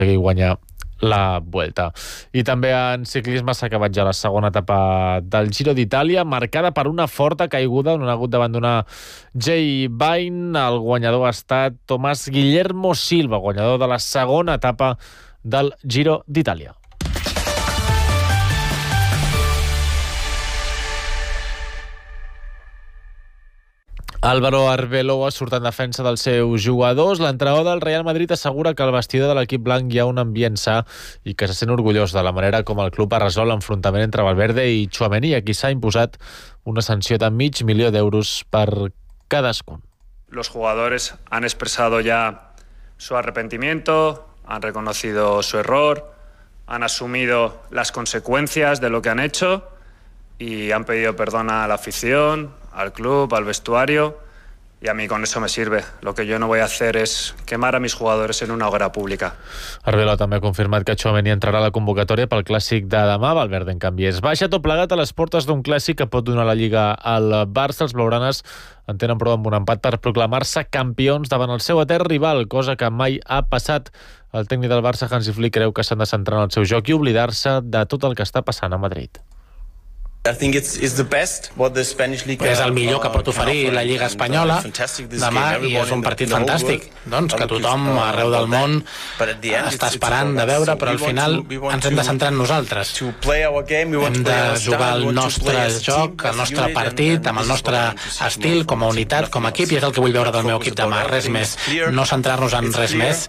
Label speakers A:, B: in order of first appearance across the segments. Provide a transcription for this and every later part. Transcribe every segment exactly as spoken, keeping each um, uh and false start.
A: aconseguir guanyar la Vuelta. I també en ciclisme s'ha acabat ja la segona etapa del Giro d'Itàlia, marcada per una forta caiguda on ha hagut d'abandonar Jay Vine. El guanyador ha estat Tomàs Guillermo Silva, guanyador de la segona etapa del Giro d'Itàlia. Álvaro Arbeloa surt en defensa dels seus jugadors. L'entrenador del Real Madrid assegura que al vestidor de l'equip blanc hi ha un ambient sa i que se sent orgullós de la manera com el club ha resolt l'enfrontament entre Valverde i Tchouaméni, a qui s'ha imposat una sanció de mig milió d'euros per cadascun.
B: Los jugadores han expresado ya su arrepentimiento, han reconocido su error, han asumido las consecuencias de lo que han hecho y han pedido perdón a la afición, al club, al vestuario, y a mí con eso me sirve. Lo que yo no voy a hacer es quemar a mis jugadores en una hoguera pública.
A: Arbeloa també ha confirmat que Tchouaméni entrarà a la convocatòria pel clàssic de demà. Valverde, en canvi, és baixa tot plegat a les portes d'un clàssic que pot donar la Lliga al Barça. Els blaugranes en tenen prou amb un empat per proclamar-se campions davant el seu etern rival, cosa que mai ha passat. El tècnic del Barça, Hansi Flick, creu que s'han de centrar en el seu joc i oblidar-se de tot el que està passant a Madrid.
C: I think it's, it's the best what the Spanish League
D: és el millor que pot oferir la Lliga Espanyola demà i és un partit fantàstic, doncs, que tothom arreu del món està esperant de veure, però al final ens hem de centrar en nosaltres. Hem de jugar el nostre joc, el nostre partit, amb el nostre estil, com a unitat, com a equip, i és el que vull veure del meu equip demà, res més. No centrar-nos en res més.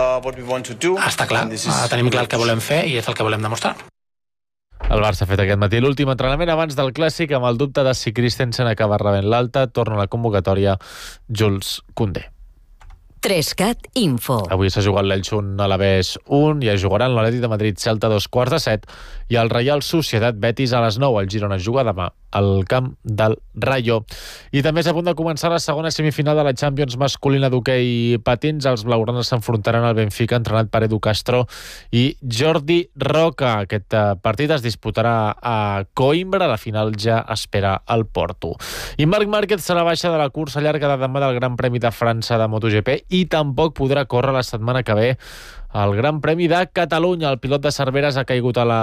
D: Està clar, tenim clar el que volem fer i és el que volem demostrar.
A: El Barça ha fet aquest matí l'últim entrenament abans del clàssic amb el dubte de si Christensen acaba rebent l'alta. Torna a la convocatòria Jules Koundé.
E: Trescat Info.
A: Avui s'ha jugat l'Elxun a l'Alavés un i es jugaran l'Atlètic de Madrid Celta a dos quarts de set i el Reial Societat Betis a les nou. El Girona juga demà al camp del Rayo. I també és a punt de començar la segona semifinal de la Champions masculina d'hoquei patins. Els blaugranes s'enfrontaran al Benfica, entrenat per Edu Castro i Jordi Roca. Aquest partit es disputarà a Coimbra. La final ja espera el Porto. I Marc Márquez serà baixa de la cursa llarga de demà del Gran Premi de França de MotoGP i tampoc podrà córrer la setmana que ve el Gran Premi de Catalunya. El pilot de Cerveres ha caigut a la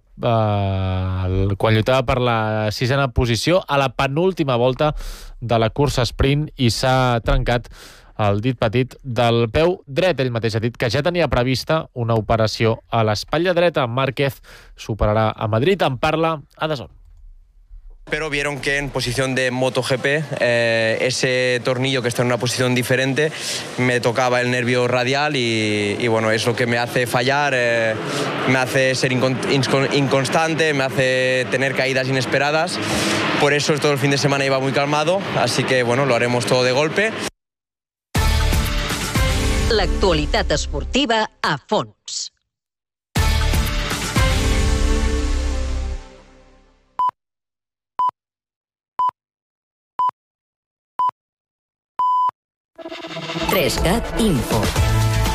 A: eh, quan lluitava per la sisena posició a la penúltima volta de la cursa sprint i s'ha trencat el dit petit del peu dret. Ell mateix ha dit que ja tenia prevista una operació a l'espatlla dreta. Márquez superarà a Madrid. En parla a D A Z N.
F: Pero vieron que en posición de MotoGP eh, ese tornillo que está en una posición diferente me tocaba el nervio radial y, y bueno, es lo que me hace fallar, eh, me hace ser incon inconstante, me hace tener caídas inesperadas. Por eso todo el fin de semana iba muy calmado, así que bueno, lo haremos todo de golpe.
E: L'actualitat esportiva a fons. Trescat Info.